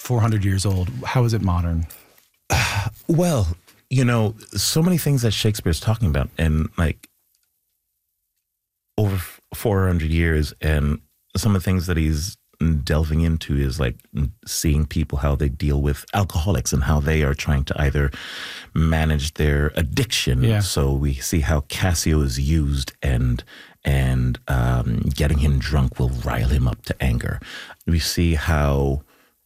400 years old. How is it modern? Well, so many things that Shakespeare's talking about, and like over 400 years, and some of the things that he's delving into is like seeing people, how they deal with alcoholics and how they are trying to either manage their addiction. Yeah. So we see how Cassio is used, and getting him drunk will rile him up to anger. We see how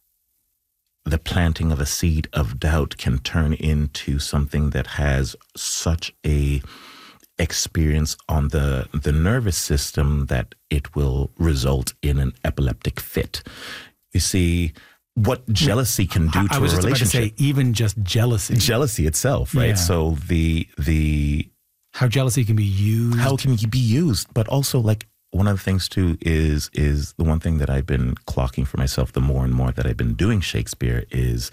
the planting of a seed of doubt can turn into something that has such a experience on the nervous system that it will result in an epileptic fit. You see what jealousy can do to a relationship. I was just about to say, even just jealousy. Jealousy itself, right? Yeah. So the how jealousy can be used. How can it be used? But also, like, one of the things too is the one thing that I've been clocking for myself the more and more that I've been doing Shakespeare is,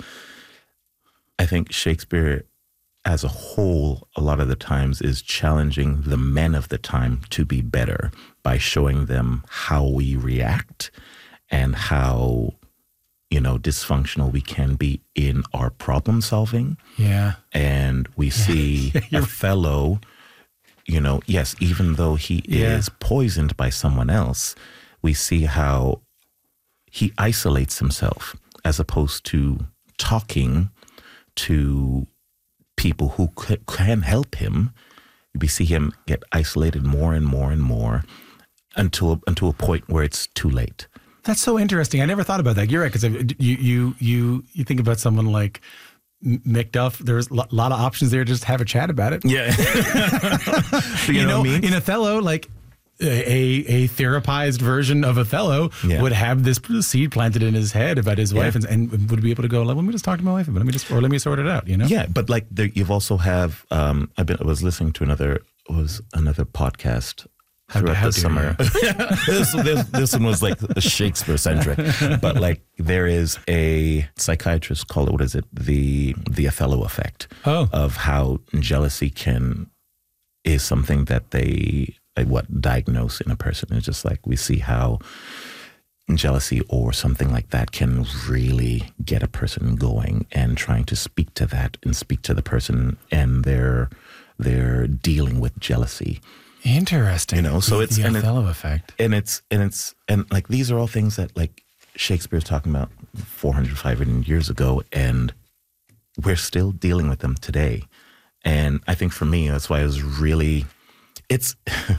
I think Shakespeare as a whole, a lot of the times is challenging the men of the time to be better by showing them how we react and how, dysfunctional we can be in our problem solving. Yeah. And we see Othello, yes, even though he is poisoned by someone else, we see how he isolates himself as opposed to talking to people who can help him. We see him get isolated more and more and more until a point where it's too late. That's so interesting. I never thought about that. You're right, because you think about someone like Macduff. There's a lot of options there. Just have a chat about it. Yeah. you know what I mean? In Othello, like a therapized version of Othello would have this seed planted in his head about his wife, and would be able to go, let me just talk to my wife, but let me sort it out. Yeah, but like you've also have. I was listening to another podcast. Throughout the summer. this one was like Shakespeare centric, but like there is a psychiatrist called it, what is it? The Othello effect of how jealousy is something that they diagnose in a person. It's just like we see how jealousy or something like that can really get a person going, and trying to speak to that and speak to the person and they're dealing with jealousy. Interesting. So it's the Othello effect. And like these are all things that like Shakespeare's talking about 400, 500 years ago, and we're still dealing with them today. And I think for me, that's why it was really, it's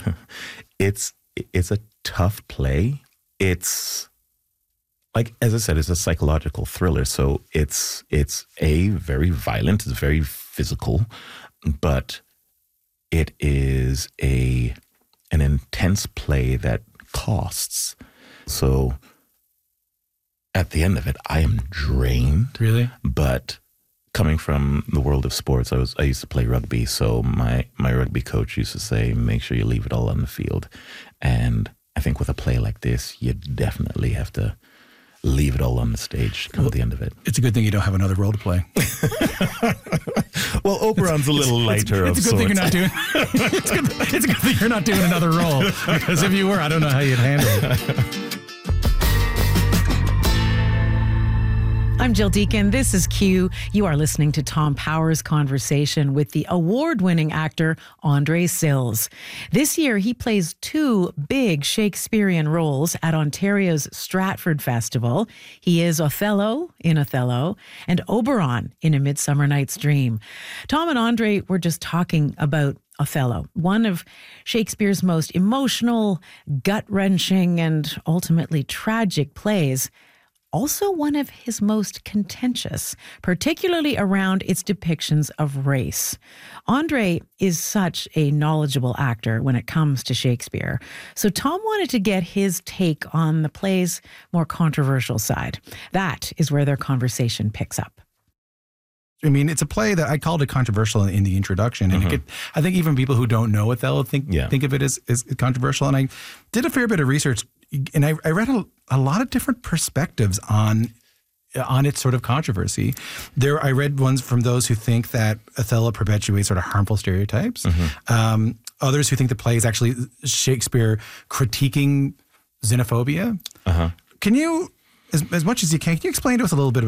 a tough play. It's like, as I said, it's a psychological thriller. So it's very violent, it's very physical, but it is an intense play that costs. So at the end of it, I am drained. Really? But coming from the world of sports, I used to play rugby. So my rugby coach used to say, make sure you leave it all on the field. And I think with a play like this, you definitely have to leave it all on the stage at the end of it. It's a good thing you don't have another role to play. Well, Oberon's a little lighter of sorts. It's a good thing you're not doing. It's a good thing you're not doing another role, because if you were, I don't know how you'd handle it. I'm Jill Deacon. This is Q. You are listening to Tom Power's conversation with the award-winning actor Andre Sills. This year, he plays 2 big Shakespearean roles at Ontario's Stratford Festival. He is Othello in Othello and Oberon in A Midsummer Night's Dream. Tom and Andre were just talking about Othello, one of Shakespeare's most emotional, gut-wrenching, and ultimately tragic plays. Also one of his most contentious, particularly around its depictions of race. Andre is such a knowledgeable actor when it comes to Shakespeare. So Tom wanted to get his take on the play's more controversial side. That is where their conversation picks up. I mean, it's a play that I called it controversial in the introduction. And I think even people who don't know Othello think of it as controversial. And I did a fair bit of research, and I read a lot of different perspectives on its sort of controversy. I read ones from those who think that Othello perpetuates sort of harmful stereotypes. Others who think the play is actually Shakespeare critiquing xenophobia. Can you, as much as you can you explain to us a little bit